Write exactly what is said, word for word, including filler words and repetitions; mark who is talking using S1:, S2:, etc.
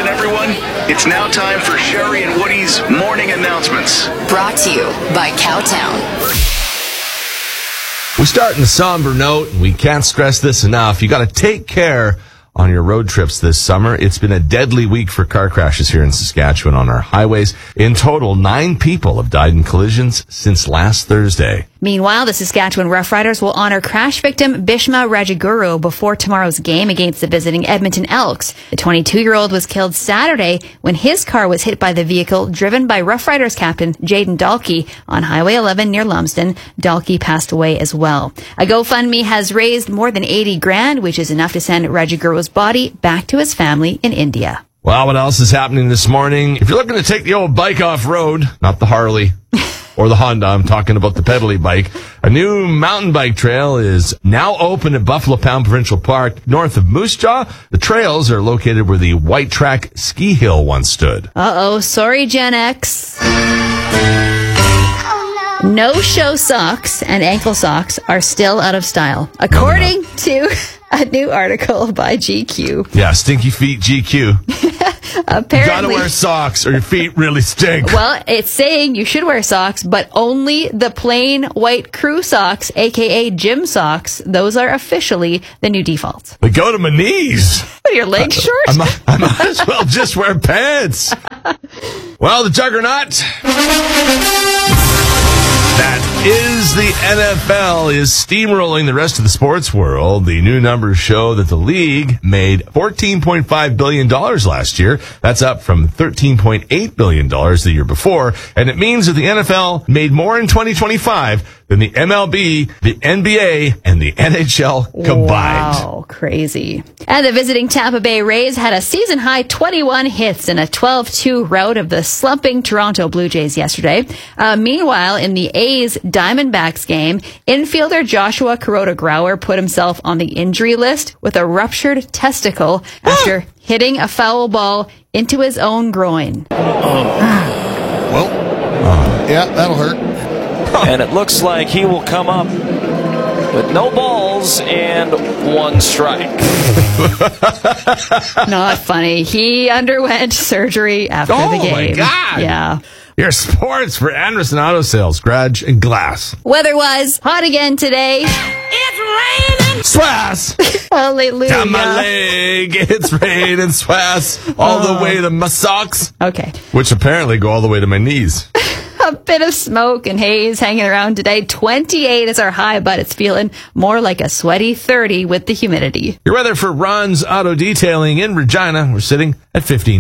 S1: Attention, everyone. It's now time for Sherry and Woody's morning announcements.
S2: Brought to you by Cowtown.
S3: We start in a somber note, and we can't stress this enough. You got to take care on your road trips this summer. It's been a deadly week for car crashes here in Saskatchewan on our highways. In total, nine people have died in collisions since last Thursday.
S4: Meanwhile, the Saskatchewan Roughriders will honor crash victim Bhishma Rajaguru before tomorrow's game against the visiting Edmonton Elks. The twenty-two-year-old was killed Saturday when his car was hit by the vehicle driven by Roughriders captain Jaden Dalkey on Highway eleven near Lumsden. Dalkey passed away as well. A GoFundMe has raised more than eighty grand, which is enough to send Rajaguru's body back to his family in India.
S3: Well, what else is happening this morning? If you're looking to take the old bike off-road, not the Harley or the Honda, I'm talking about the pedally bike, a new mountain bike trail is now open at Buffalo Pound Provincial Park north of Moose Jaw. The trails are located where the White Track ski hill once stood.
S4: Uh-oh, sorry, Gen X. No-show socks and ankle socks are still out of style, according to a new article by G Q.
S3: Yeah, Stinky Feet G Q.
S4: Apparently,
S3: you gotta wear socks or your feet really stink.
S4: Well, it's saying you should wear socks, but only the plain white crew socks, a k a gym socks. Those are officially the new default.
S3: They go to my knees.
S4: What, are your legs short?
S3: I, might, I might as well just wear pants. Well, the Juggernaut. That is the N F L is steamrolling the rest of the sports world. The new numbers show that the league made fourteen point five billion dollars last year. That's up from thirteen point eight billion dollars the year before. And it means that the N F L made more in twenty twenty-five than the M L B, the N B A, and the N H L combined.
S4: Wow, crazy. And the visiting Tampa Bay Rays had a season-high twenty-one hits in a twelve two rout of the slumping Toronto Blue Jays yesterday. Uh, meanwhile, in the A's Diamondbacks game, infielder Joshua Kuroda-Grauer put himself on the injury list with a ruptured testicle after hitting a foul ball into his own groin.
S5: Well, uh, yeah, that'll hurt.
S6: And it looks like he will come up with no balls and one strike.
S4: Not funny. He underwent surgery after
S3: oh
S4: the game.
S3: Oh, my God.
S4: Yeah.
S3: Your sports for Anderson Auto Sales, Garage and Glass.
S4: Weather-wise, hot again today.
S7: It's raining.
S3: Swass.
S4: Hallelujah.
S3: Down my leg. It's raining swass all
S4: oh.
S3: the way to my socks.
S4: Okay.
S3: Which apparently go all the way to my knees.
S4: A bit of smoke and haze hanging around today. twenty-eight is our high, but it's feeling more like a sweaty thirty with the humidity.
S3: Your weather for Ron's Auto Detailing in Regina. We're sitting at fifteen.